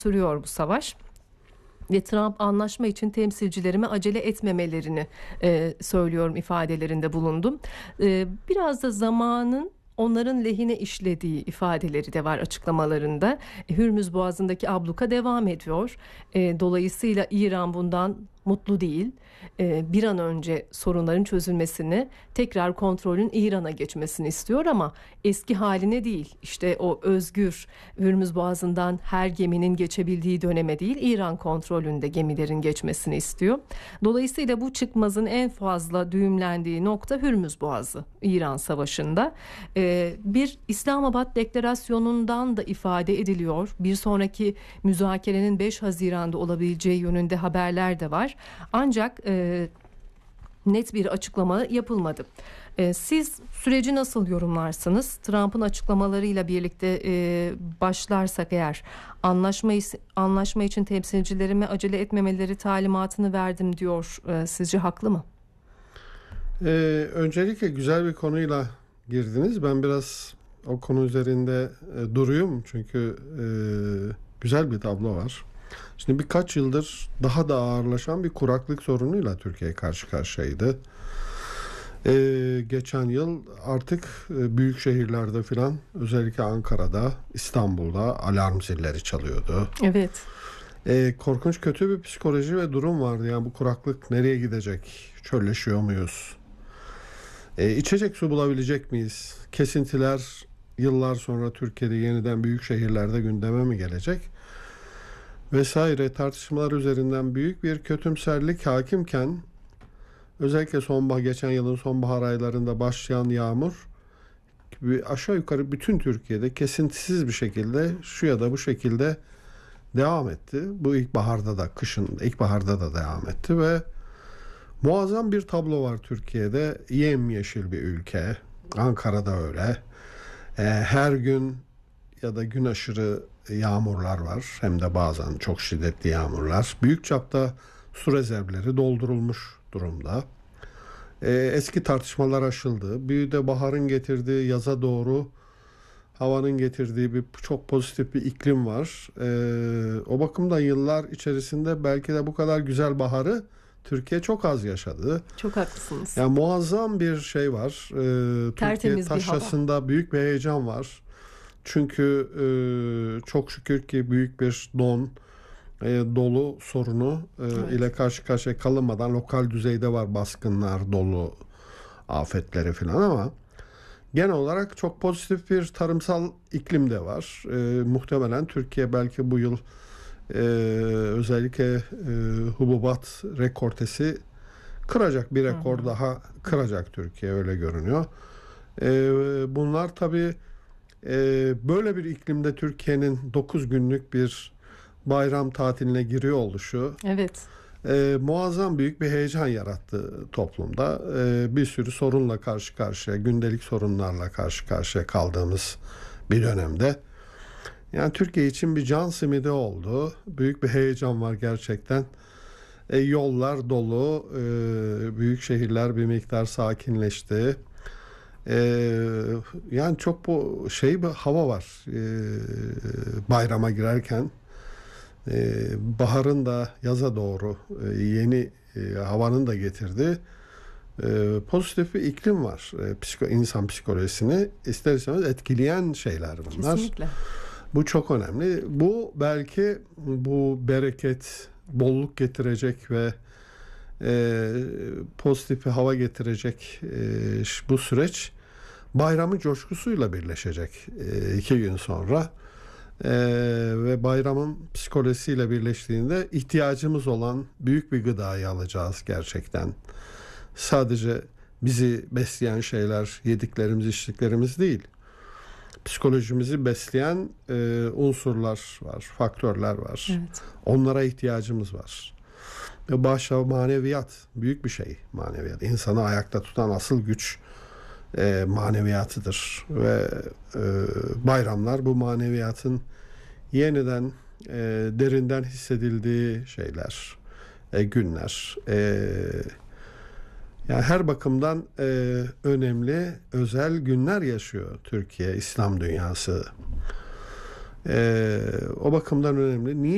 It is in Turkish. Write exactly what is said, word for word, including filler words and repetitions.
sürüyor bu savaş. Ve Trump anlaşma için temsilcilerime acele etmemelerini e, söylüyorum ifadelerinde bulundum. E, biraz da zamanın onların lehine işlediği ifadeleri de var açıklamalarında. E, Hürmüz Boğazı'ndaki abluka devam ediyor. E, dolayısıyla İran bundan mutlu değil. E, bir an önce sorunların çözülmesini, tekrar kontrolün İran'a geçmesini istiyor ama eski haline değil. İşte o özgür Hürmüz Boğazı'ndan her geminin geçebildiği döneme değil, İran kontrolünde gemilerin geçmesini istiyor. Dolayısıyla bu çıkmazın en fazla düğümlendiği nokta Hürmüz Boğazı İran Savaşı'nda. E, bir İslamabad Deklarasyonu'ndan da ifade ediliyor. Bir sonraki müzakerenin beş Haziran'da olabileceği yönünde haberler de var. Ancak e, net bir açıklama yapılmadı. E, siz süreci nasıl yorumlarsınız? Trump'ın açıklamalarıyla birlikte e, başlarsak eğer anlaşmayı, anlaşma için temsilcilerime acele etmemeleri talimatını verdim diyor. E, sizce haklı mı? Ee, öncelikle güzel bir konuyla girdiniz. Ben biraz o konu üzerinde e, duruyum çünkü e, güzel bir tablo var. Şimdi birkaç yıldır daha da ağırlaşan bir kuraklık sorunuyla Türkiye karşı karşıyaydı. Ee, geçen yıl artık e, büyük şehirlerde filan, özellikle Ankara'da, İstanbul'da alarm zilleri çalıyordu. Evet. Ee, korkunç kötü bir psikoloji ve durum vardı. Yani bu kuraklık nereye gidecek? Çölleşiyor muyuz? Ee, içecek su bulabilecek miyiz? Kesintiler yıllar sonra Türkiye'de yeniden büyük şehirlerde gündeme mi gelecek? Vesaire tartışmalar üzerinden büyük bir kötümserlik hakimken, özellikle sonbahar, geçen yılın sonbahar aylarında başlayan yağmur aşağı yukarı bütün Türkiye'de kesintisiz bir şekilde şu ya da bu şekilde devam etti. Bu ilkbaharda da, kışın ilkbaharda da devam etti ve muazzam bir tablo var Türkiye'de. Yemyeşil bir ülke. Ankara'da öyle. Ee, her gün ya da gün aşırı yağmurlar var. Hem de bazen çok şiddetli yağmurlar. Büyük çapta su rezervleri doldurulmuş durumda. Ee, eski tartışmalar aşıldı. Bir de baharın getirdiği, yaza doğru havanın getirdiği bir çok pozitif bir iklim var. Ee, o bakımdan yıllar içerisinde belki de bu kadar güzel baharı Türkiye çok az yaşadı. Çok haklısınız. Yani muazzam bir şey var. Ee, Türkiye taşrasında büyük bir heyecan var. Çünkü e, çok şükür ki büyük bir don, e, dolu sorunu e, evet. ile karşı karşıya kalınmadan lokal düzeyde var baskınlar, dolu afetleri falan ama genel olarak çok pozitif bir tarımsal iklim de var. E, muhtemelen Türkiye belki bu yıl e, özellikle e, hububat rekortesi kıracak, bir rekor hı hı. daha kıracak Türkiye, öyle görünüyor. E, bunlar tabii e, böyle bir iklimde Türkiye'nin dokuz günlük bir bayram tatiline giriyor oluşu evet. e, muazzam büyük bir heyecan yarattı toplumda. E, bir sürü sorunla karşı karşıya, gündelik sorunlarla karşı karşıya kaldığımız bir dönemde. Yani Türkiye için bir can simidi oldu. Büyük bir heyecan var gerçekten. E, yollar dolu, e, büyük şehirler bir miktar sakinleşti. E, yani çok bu şey bir hava var e, bayrama girerken. E, baharın da yaza doğru e, yeni e, havanın da getirdiği e, pozitif bir iklim var. E, psiko, insan psikolojisini ister istemez etkileyen şeyler bunlar. Kesinlikle. Bu çok önemli. Bu belki bu bereket, bolluk getirecek ve e, pozitif bir hava getirecek e, bu süreç bayramın coşkusuyla birleşecek e, iki gün sonra. Ee, ve bayramın psikolojisiyle birleştiğinde ihtiyacımız olan büyük bir gıdayı alacağız gerçekten. Sadece bizi besleyen şeyler yediklerimiz, içtiklerimiz değil. Psikolojimizi besleyen e, unsurlar var, faktörler var. Evet. Onlara ihtiyacımız var. Ve başta maneviyat büyük bir şey, maneviyat. İnsanı ayakta tutan asıl güç E, maneviyatıdır ve e, bayramlar bu maneviyatın yeniden e, derinden hissedildiği şeyler, e, günler. E, yani her bakımdan e, önemli, özel günler yaşıyor Türkiye, İslam dünyası. E, o bakımdan önemli. Niye?